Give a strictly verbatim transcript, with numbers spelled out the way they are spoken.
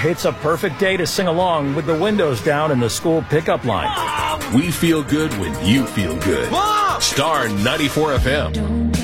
it's a perfect day to sing along with the windows down in the school pickup line. We feel good when you feel good. Star ninety-four F M.